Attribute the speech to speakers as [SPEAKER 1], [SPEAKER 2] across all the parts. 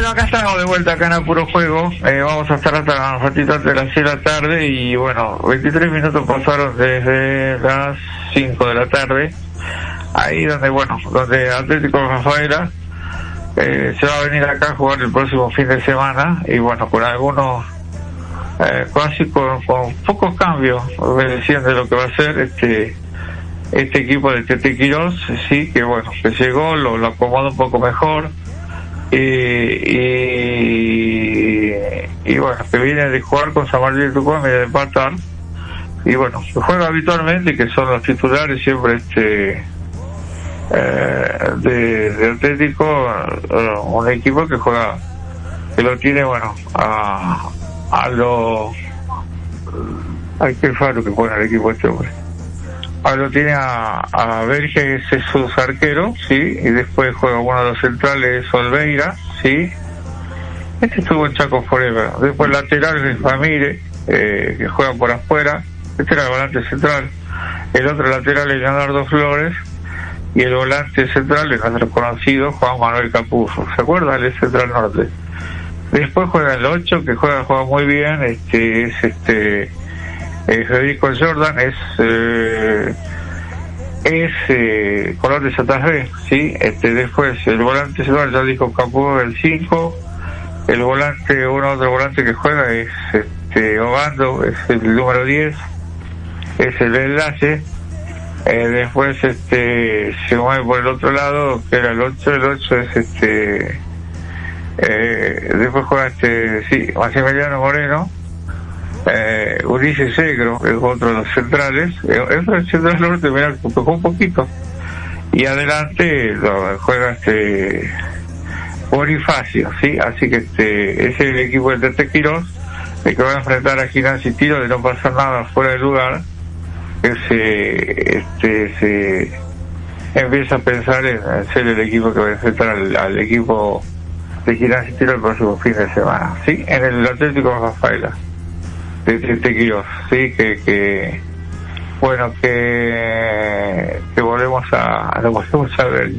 [SPEAKER 1] Bueno, acá estamos de vuelta acá en Apuro Juego. Vamos a estar hasta un ratito antes de las 6 de la tarde y bueno, 23 minutos pasaron desde las 5 de la tarde. Ahí donde Atlético Rafaela se va a venir acá a jugar el próximo fin de semana y bueno, con algunos casi con pocos cambios obedeciendo de lo que va a ser este equipo de Tete Quirós, sí, que bueno, que llegó, lo acomoda un poco mejor y bueno, que viene de jugar con San Martín de Tucumán, viene de empatar y bueno, que juega habitualmente, que son los titulares siempre de Atlético, un equipo que juega, que lo tiene bueno a qué faro que juega el equipo este hombre. Ahora lo tiene a Verge, ese es su arquero, sí, y después juega uno de los centrales, Olveira, sí. Este estuvo en Chaco Forever. Después lateral es Ramírez, que juega por afuera. Este era el volante central. El otro lateral es Leonardo Flores. Y el volante central es nuestro conocido Juan Manuel Capuzzo. ¿Se acuerdan? El central norte. Después juega el 8, que juega muy bien, es Federico Jordan, es color de Santa Fe, sí. Después el volante central, ya dijo Capuzzo, el 5. El volante, otro volante que juega es Obando, es el número 10, es el enlace. Después se mueve por el otro lado, que era el 8 es después juega Maximiliano Moreno, Ulises Segro es otro de los centrales, es el central norte, mira, tocó un poquito, y adelante juega Bonifacio, sí, así que ese es el equipo de Tete Quirós, el que va a enfrentar a Gimnasia y Tiro, de no pasar nada fuera de lugar, que se empieza a pensar en ser el equipo que va a enfrentar al equipo de Gimnasia y Tiro el próximo fin de semana, sí, en el Atlético Rafaela de Quirós, sí, que volvemos a ver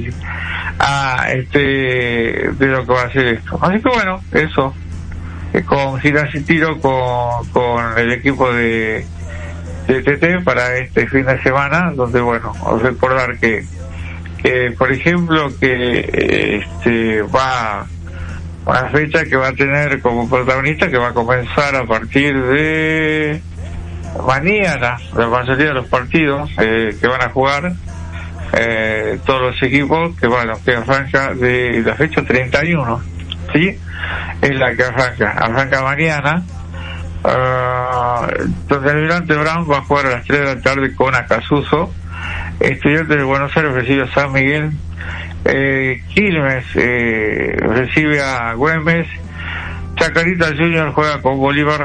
[SPEAKER 1] de lo que va a ser esto. Así que bueno, eso, con Gimnasia y Tiro, con el equipo de TT para este fin de semana, donde bueno, recordar que por ejemplo que va una fecha que va a tener como protagonista, que va a comenzar a partir de mañana, la mayoría de los partidos que van a jugar todos los equipos, que arranca de la fecha 31, ¿sí? Es la que arranca mañana, donde el Almirante Brown va a jugar a las 3 de la tarde con Acasuso. Estudiantes de Buenos Aires recibe a San Miguel. Quilmes recibe a Güemes. Chacarita Junior juega con Bolívar,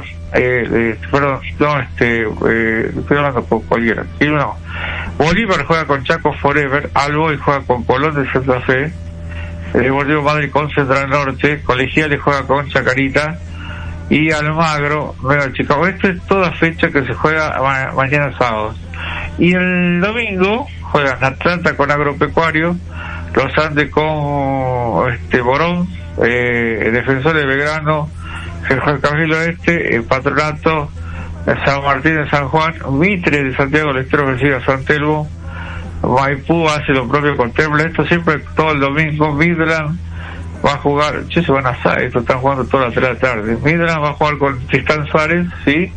[SPEAKER 1] estoy hablando con cualquiera. Bolívar juega con Chaco Forever, Alboy juega con Colón de Santa Fe, el Deportivo Madrid con Central Norte, Colegiales juega con Chacarita y Almagro Nueva Chicago. Esto es toda fecha que se juega mañana sábado. Y el domingo juegan Atlanta con Agropecuario, Los Andes con Borón, Defensor de Belgrano, Juan Camilo Patronato, San Martín de San Juan, Mitre de Santiago del Estero recibe a San Telmo, Maipú hace lo propio con Tembla. Esto siempre todo el domingo. Midland va a jugar, se van a hacer, esto están jugando toda la 3 de la tarde. Midland va a jugar con Tristán Suárez, sí,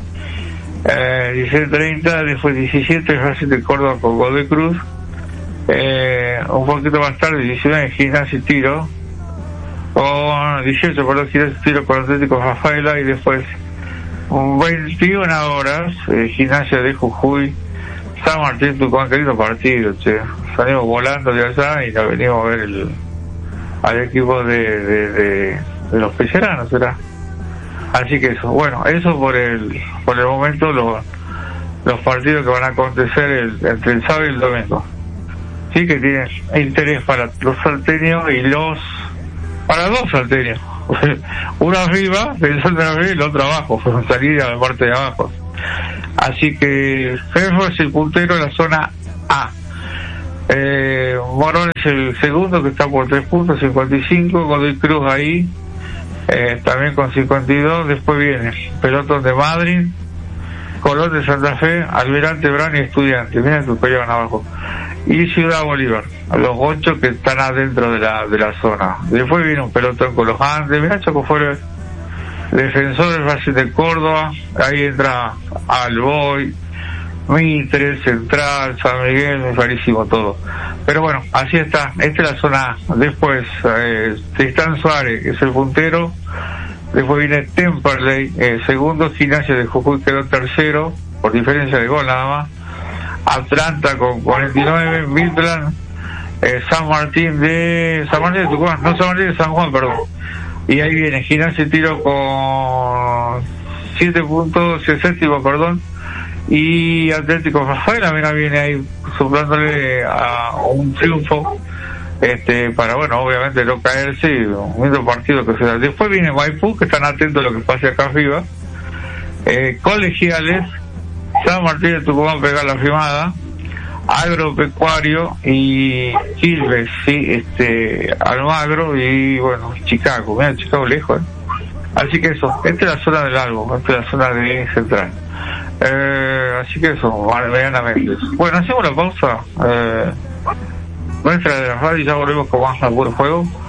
[SPEAKER 1] 16:30, después 17 Racing de Córdoba con Godoy Cruz, un poquito más tarde 19 Gimnasia y Tiro, con 18 Gimnasia y Tiro con Atlético Rafaela, y después 21 horas Gimnasia de Jujuy, San Martín Tucumán. Querido partido, salimos volando de allá y nos venimos a ver al equipo de los peceranos, ¿será? Así que eso, bueno, eso por el momento los partidos que van a acontecer entre el sábado y el domingo. Sí, que tienen interés para los salteños para dos salteños. Uno arriba, pensando en arriba, y el otro abajo, salir a la parte de abajo. Así que Ferro es el puntero de la zona A. Morón es el segundo, que está por 3 puntos, 55. Godoy Cruz ahí también con 52. Después viene Pelotón de Madrid, Colón de Santa Fe, Almirante Brown y Estudiantes, miren que pelean abajo, y Ciudad Bolívar, a los 8 que están adentro de la zona. Después viene un pelotón con los Andes, mirá Chacofuera, Defensores, Valle de Córdoba, ahí entra Alboy, Mitre, Central, San Miguel, es rarísimo todo. Pero bueno, así está, esta es la zona A. Después, Tristán Suárez, que es el puntero. Después viene Temperley, segundo. Gimnasia de Jujuy quedó tercero, por diferencia de gol nada más. Atlanta con 49, Midland, San Martín de Tucumán, no, San Martín de San Juan, perdón. Y ahí viene Gimnasia y Tiro con 7 puntos, séptimo, perdón. Y Atlético Rafaela, mira, viene ahí soplándole a un triunfo, para, bueno, obviamente no caerse, y un lindo partido que se da. Después viene Maipú, que están atentos a lo que pase acá arriba. Colegiales, San Martín de Tucumán pega la firmada, Agropecuario y Quilmes, sí, Almagro y, bueno, Chicago. Mira, Chicago lejos, Así que eso, esta es la zona del Albo, esta es la zona de Central. Así que eso, medianamente. Bueno, hacemos la pausa nuestra de la radio y ya volvemos con más al puro juego.